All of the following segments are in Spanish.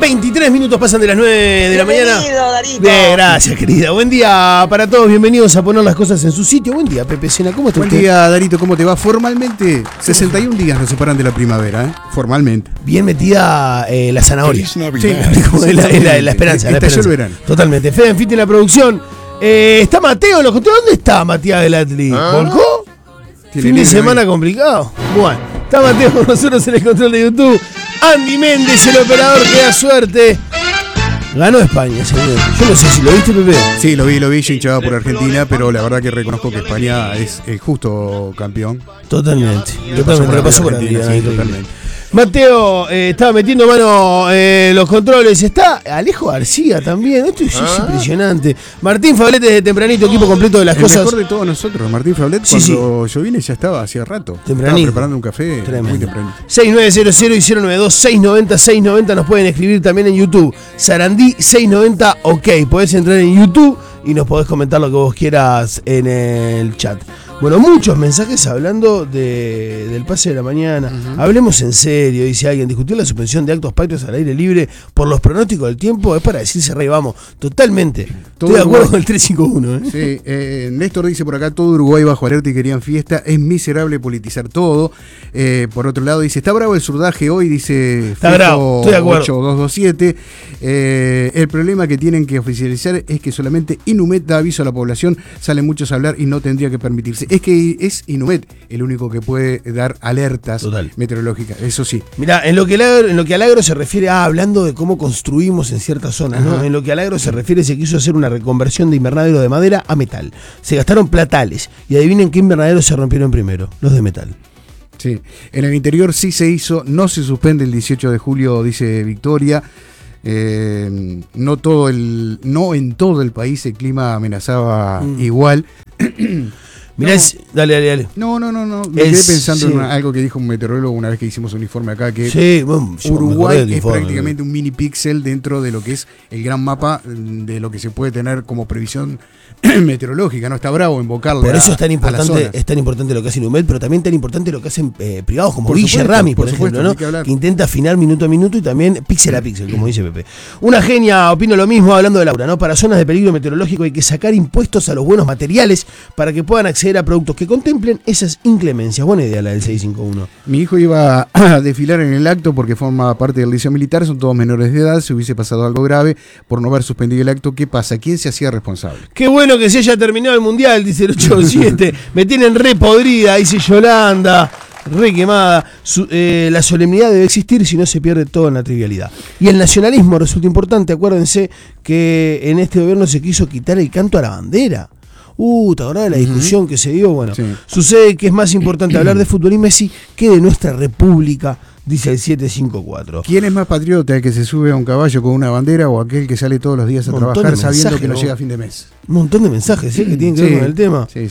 23 minutos pasan de las 9 de la mañana. Darito. Bien, gracias, querida. Buen día para todos. Bienvenidos a poner las cosas en su sitio. Buen día, Pepe Sena. ¿Cómo está Buen usted? día, Darito. ¿Cómo te va? Formalmente, 61 días nos separan de la primavera, ¿eh? Formalmente. Bien metida la zanahoria. Sí, la esperanza. Estalló el verano. Totalmente. Fede Anfite en la producción. Está Mateo en los controles. ¿Dónde está Matías Gelatli? ¿Volcó? Fin de semana complicado. Bueno, está Mateo con nosotros en el control de YouTube. Andy Méndez, el operador que da suerte. Ganó España, señor. Yo no sé si lo viste, Pepe. Sí, lo vi, yo hinchaba por Argentina, pero la verdad que reconozco que España es el justo campeón. Totalmente. Lo pasó por Argentina, sí, totalmente. Mateo estaba metiendo mano los controles. Está Alejo García también. Esto es impresionante. Martín Fablet desde tempranito, equipo completo de las El cosas. mejor de todos nosotros, Martín Fablet, cuando yo vine ya estaba hacía rato. Tempranito. Estaba preparando un café. Tremendo. Muy tempranito. 6900 y 092-690-690 nos pueden escribir también en YouTube. Sarandí 690 OK. Podés entrar en YouTube y nos podés comentar lo que vos quieras en el chat. Bueno, muchos mensajes hablando del pase de la mañana. Hablemos en serio, dice alguien. Discutir la suspensión de actos patrios al aire libre por los pronósticos del tiempo es para decirse rey, vamos. Totalmente. Estoy de acuerdo con el 351. Sí, Néstor dice por acá, todo Uruguay bajo alerta y querían fiesta. Es miserable politizar todo. Por otro lado dice, está bravo el surdaje hoy, dice está bravo, estoy de acuerdo. 8227. El problema que tienen que oficializar es que solamente Inumet da aviso a la población. Salen muchos a hablar y no tendría que permitirse. Es que es Inumet el único que puede dar alertas meteorológicas, eso sí. Mirá, en lo que al agro se refiere, hablando de cómo construimos en ciertas zonas, ¿no? En lo que al agro se refiere, se quiso hacer una reconversión de invernadero de madera a metal. Se gastaron platales y adivinen qué invernaderos se rompieron primero, los de metal. Sí, en el interior sí se hizo, no se suspende el 18 de julio, dice Victoria. No en todo el país el clima amenazaba igual. Mirá, dale. No. Me quedé pensando en algo que dijo un meteorólogo una vez que hicimos un informe acá, que Uruguay es prácticamente un mini píxel dentro de lo que es el gran mapa de lo que se puede tener como previsión meteorológica. No está bravo invocarla. Por eso es tan importante lo que hace Inumet, pero también tan importante lo que hacen privados como Guille Rami, por ejemplo, ¿no? Que intenta afinar minuto a minuto y también píxel a píxel, como dice Pepe. Una genia, opino lo mismo hablando de Laura, ¿no? Para zonas de peligro meteorológico hay que sacar impuestos a los buenos materiales para que puedan acceder a productos que contemplen esas inclemencias. Buena idea la del 651. Mi hijo iba a desfilar en el acto porque forma parte del liceo militar, son todos menores de edad, si hubiese pasado algo grave por no haber suspendido el acto, ¿qué pasa? ¿Quién se hacía responsable? Qué bueno que se haya terminado el mundial, dice el 87. Me tienen re podrida, dice Yolanda. Re quemada. La solemnidad debe existir, si no se pierde todo en la trivialidad. Y el nacionalismo resulta importante. Acuérdense que en este gobierno se quiso quitar el canto a la bandera. ¿Te acordás de la discusión que se dio? Bueno, sucede que es más importante hablar de fútbol y Messi que de nuestra república, dice el 754. ¿Quién es más patriota, el que se sube a un caballo con una bandera o aquel que sale todos los días a trabajar sabiendo que no llega a fin de mes? Un montón de mensajes que tienen que ver con el tema. Sí.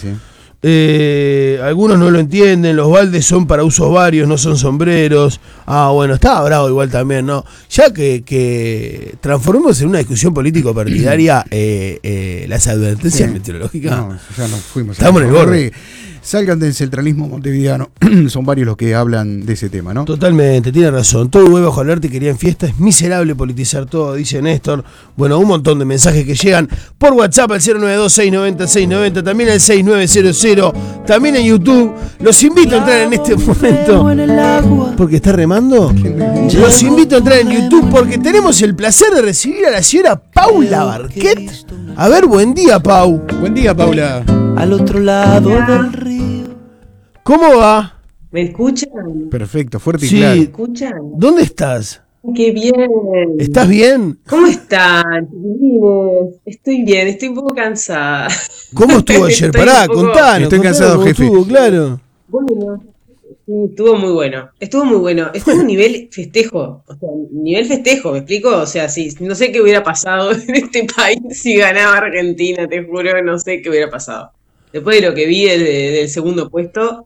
Algunos no lo entienden, los baldes son para usos varios, no son sombreros. Bueno, estaba bravo igual también, ¿no? Ya que transformemos en una discusión político-partidaria las advertencias meteorológicas. No, ya nos fuimos. Estamos en el borde. Salgan del centralismo montevideano. Son varios los que hablan de ese tema, ¿no? Totalmente, tiene razón. Todo Uruguay bajo alerta y querían fiesta. Es miserable politizar todo, dice Néstor. Bueno, un montón de mensajes que llegan por WhatsApp al 092-690-690, también al 6900, también en YouTube. Los invito a entrar en este momento. ¿Porque está remando? Los invito a entrar en YouTube porque tenemos el placer de recibir a la señora Paula Barquet. A ver, buen día, Pau. Buen día, Paula. Al otro lado del río. ¿Cómo va? ¿Me escuchan? Perfecto, fuerte y Sí. claro. ¿Me escuchan? ¿Dónde estás? ¡Qué bien! ¿Estás bien? ¿Cómo están, chiquilines? Estoy bien, estoy un poco cansada. ¿Cómo estuvo ayer? Estoy Pará, un poco- contanos. Estoy cansado, cómo jefe. estuvo, claro. Bueno, sí, estuvo muy bueno. Estuvo a un nivel festejo. O sea, nivel festejo, ¿me explico? O sea, sí, no sé qué hubiera pasado en este país si ganaba Argentina, te juro, no sé qué hubiera pasado. Después de lo que vi del segundo puesto,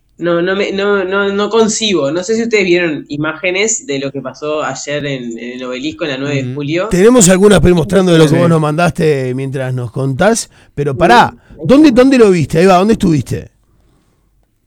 no concibo. No sé si ustedes vieron imágenes de lo que pasó ayer en el Obelisco en la 9 de julio. Tenemos algunas mostrando de lo que vos nos mandaste mientras nos contás, pero pará, ¿dónde lo viste? Ahí va, ¿dónde estuviste?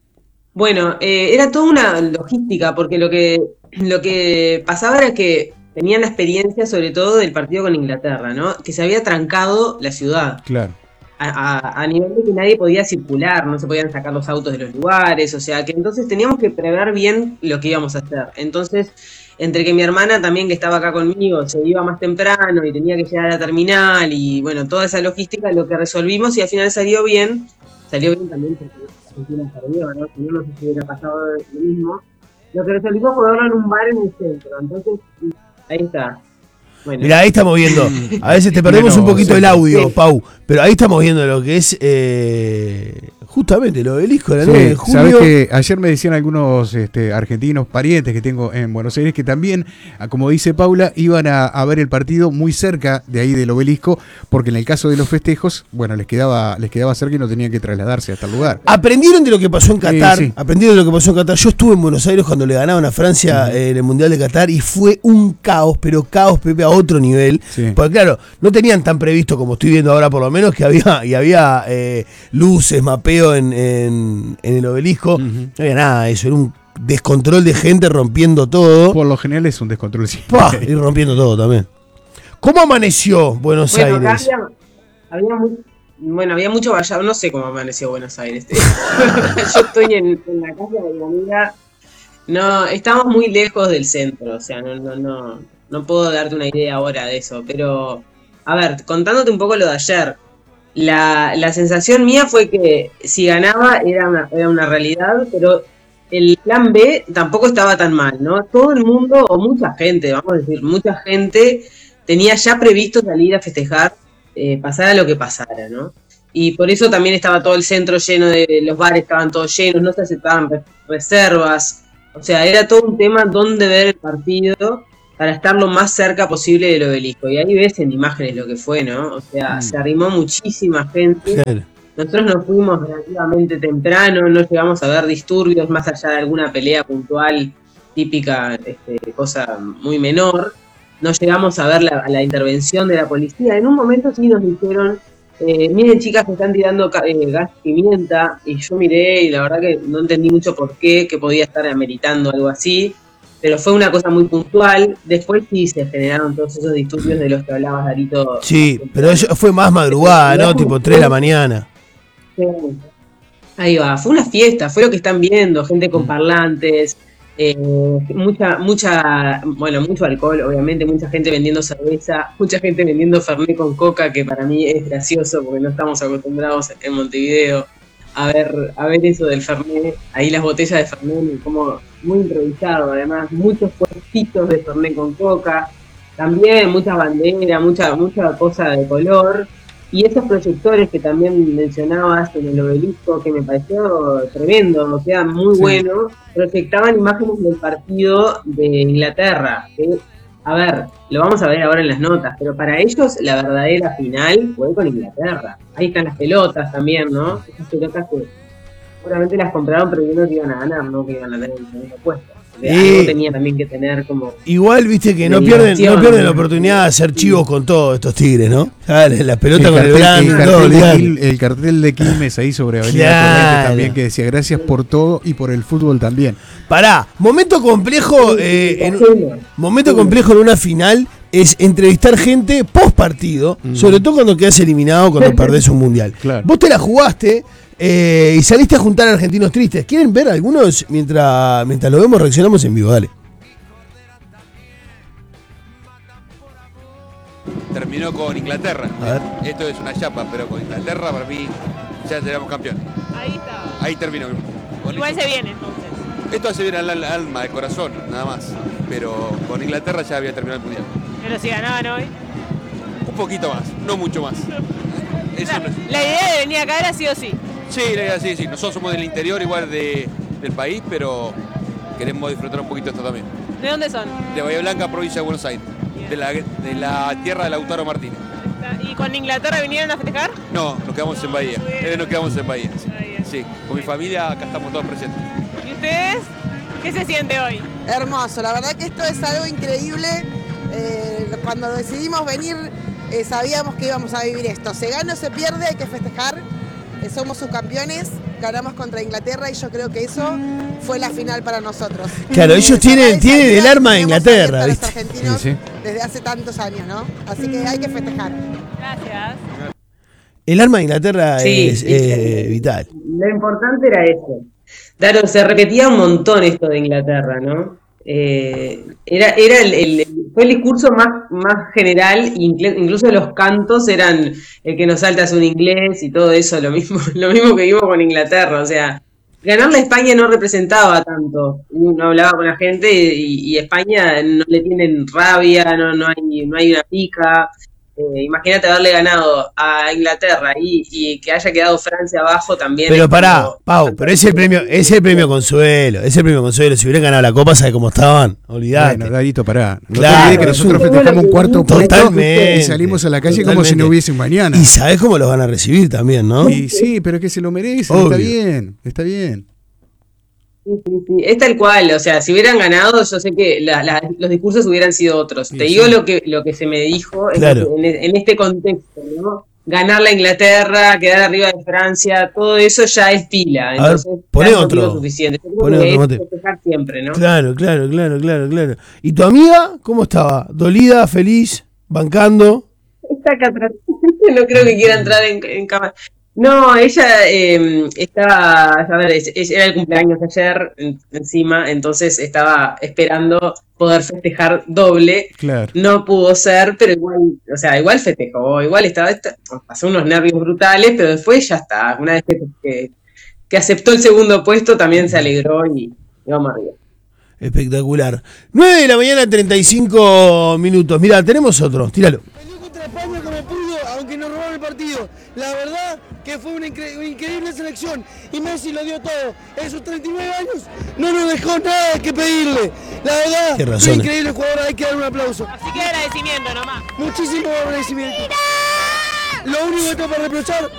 Bueno, era toda una logística, porque lo que pasaba era que tenían la experiencia sobre todo del partido con Inglaterra, ¿no? Que se había trancado la ciudad. Claro. A nivel de que nadie podía circular, no se podían sacar los autos de los lugares, o sea que entonces teníamos que prever bien lo que íbamos a hacer. Entonces, entre que mi hermana también que estaba acá conmigo se iba más temprano y tenía que llegar a la terminal y bueno, toda esa logística, lo que resolvimos y al final salió bien también porque Argentina perdió, ¿no? Si no, no sé si hubiera pasado lo mismo. Lo que resolvimos fue verlo en un bar en el centro, entonces ahí está. Bueno. Mirá, ahí estamos viendo. A veces te perdemos un poquito el audio, Pau. Pero ahí estamos viendo lo que es justamente el obelisco de la 9 de julio. Sabes que ayer me decían algunos argentinos, parientes que tengo en Buenos Aires, que también, como dice Paula, iban a ver el partido muy cerca de ahí del obelisco, porque en el caso de los festejos, bueno, les quedaba cerca y no tenían que trasladarse hasta el lugar. Aprendieron de lo que pasó en Qatar. Sí. Aprendieron de lo que pasó en Qatar. Yo estuve en Buenos Aires cuando le ganaban a Francia en el Mundial de Qatar y fue un caos, pero caos, Pepe, a otro nivel. Sí. Porque claro, no tenían tan previsto como estoy viendo ahora por lo menos, que había luces, mapeo en el obelisco. No había nada de eso, era un descontrol de gente rompiendo todo. Por lo general es un descontrol, sí. Y rompiendo todo también. ¿Cómo amaneció Buenos Aires? Había mucho vallado, no sé cómo amaneció Buenos Aires. Yo estoy en la casa de mi amiga. No, estamos muy lejos del centro, o sea, no puedo darte una idea ahora de eso, pero a ver, contándote un poco lo de ayer, la sensación mía fue que si ganaba era una realidad, pero el plan B tampoco estaba tan mal, ¿no? Todo el mundo, o mucha gente, vamos a decir, mucha gente tenía ya previsto salir a festejar, pasara lo que pasara, ¿no? Y por eso también estaba todo el centro lleno los bares estaban todos llenos, no se aceptaban reservas, o sea, era todo un tema donde ver el partido para estar lo más cerca posible del obelisco. Y ahí ves en imágenes lo que fue, ¿no? O sea, se arrimó muchísima gente. Claro. Nosotros nos fuimos relativamente temprano, no llegamos a ver disturbios más allá de alguna pelea puntual, típica, cosa muy menor. No llegamos a ver la intervención de la policía. En un momento sí nos dijeron, miren chicas que están tirando gas pimienta, y yo miré y la verdad que no entendí mucho por qué, que podía estar ameritando algo así. Pero fue una cosa muy puntual. Después sí se generaron todos esos disturbios de los que hablabas, Darito. Sí, pero eso fue más madrugada, ¿no? Tipo 3 de la mañana. Sí. Ahí va, fue una fiesta, fue lo que están viendo, gente con parlantes, mucho alcohol, obviamente, mucha gente vendiendo cerveza, mucha gente vendiendo Fernet con coca, que para mí es gracioso porque no estamos acostumbrados en Montevideo a ver eso del Fernet, ahí las botellas de Fernet como muy improvisado, además muchos puestitos de Fernet con coca, también muchas banderas, mucha cosa de color, y esos proyectores que también mencionabas en el obelisco, que me pareció tremendo, o sea, muy bueno, proyectaban imágenes del partido de Inglaterra, que, a ver, lo vamos a ver ahora en las notas, pero para ellos la verdadera final fue con Inglaterra. Ahí están las pelotas también, ¿no? Esas pelotas que seguramente las compraron creyendo que iban a ganar, no que iban a tener el segundo puesto. Algo tenía también que tener como... Igual, viste que no pierden la oportunidad de hacer chivos con todos estos tigres, ¿no? La pelota con el blanco. El cartel de Quilmes ahí sobre Avenida Corrientes también, que decía gracias por todo y por el fútbol también. Pará, momento complejo en una final es entrevistar gente post partido, sobre todo cuando quedas eliminado, cuando perdés un mundial. Claro. Vos te la jugaste y saliste a juntar a argentinos tristes. ¿Quieren ver algunos? Mientras lo vemos, reaccionamos en vivo, dale. Terminó con Inglaterra. Esto es una chapa, pero con Inglaterra para mí ya seremos campeones. Ahí está. Ahí terminó. Igual se viene entonces. Esto hace bien al alma, al corazón, nada más. Pero con Inglaterra ya había terminado el mundial. Pero si ganaban hoy. Un poquito más, no mucho más. La idea de venir acá era sí o sí. Sí, la idea sí. Nosotros somos del interior igual del país, pero queremos disfrutar un poquito esto también. ¿De dónde son? De Bahía Blanca, provincia de Buenos Aires. De la tierra de Lautaro Martínez. ¿Y con Inglaterra vinieron a festejar? No, nos quedamos en Bahía. Sí, con mi familia acá estamos todos presentes. ¿Y ustedes? ¿Qué se siente hoy? Hermoso, la verdad que esto es algo increíble. Cuando decidimos venir sabíamos que íbamos a vivir esto. Se gana o se pierde, hay que festejar. Somos subcampeones ganamos contra Inglaterra y yo creo que eso fue la final para nosotros. Claro, ellos tienen el arma de Inglaterra, ¿viste? Los argentinos desde hace tantos años, ¿no? Así que hay que festejar. Gracias. El arma de Inglaterra es vital. Lo importante era eso. Claro, se repetía un montón esto de Inglaterra, ¿no? Fue el discurso más general, incluso los cantos eran el que nos salta es un inglés y todo eso, lo mismo que vimos con Inglaterra, o sea, ganarle a España no representaba tanto. Uno hablaba con la gente y España no le tienen rabia, no hay una pica. Imagínate haberle ganado a Inglaterra y que haya quedado Francia abajo también. Pero pará, Pau, pero es el premio consuelo. Si hubieran ganado la Copa, ¿sabes cómo estaban? Olvidate. Bueno, Darito, pará. No claro, te olvides que nosotros festejamos un cuarto puesto y salimos a la calle como si no hubiese un mañana. Y sabés cómo los van a recibir también, ¿no? Y sí, pero es que se lo merecen. Obvio. Está bien. Sí, es tal cual, o sea, si hubieran ganado, yo sé que los discursos hubieran sido otros. Sí, te digo lo que se me dijo en este contexto, ¿no? Ganar la Inglaterra, quedar arriba de Francia, todo eso ya es pila. Entonces, poné otro. Suficiente. Festejar siempre, ¿no? Claro. ¿Y tu amiga cómo estaba? ¿Dolida, feliz, bancando? Está acá atrás. No creo que quiera entrar en cámara. No, ella estaba, a ver, era el cumpleaños de ayer encima, entonces estaba esperando poder festejar doble. Claro. No pudo ser, pero igual festejó, pasó unos nervios brutales, pero después ya está. Una vez que aceptó el segundo puesto, también se alegró y vamos arriba. Espectacular. 9 de la mañana, 35 minutos. Mira, tenemos otro, tíralo. España como pudo, aunque nos robaron el partido. La verdad que fue una increíble selección y Messi lo dio todo. En sus 39 años no nos dejó nada que pedirle. La verdad, fue increíble jugador, hay que dar un aplauso. Así que agradecimiento nomás. Muchísimo agradecimiento. Lo único que tengo para reprochar